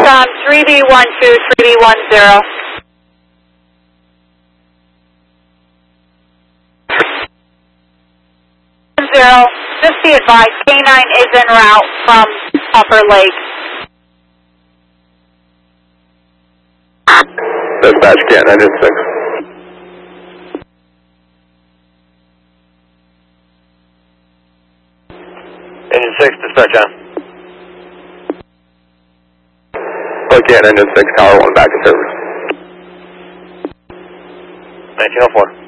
3B12, 3B10. Just be advised, K9 is en route from Upper Lake. Dispatch, K9 is 6. Engine 6, dispatch on. Okay, Engine 6, Tower 1 back in service. 1904.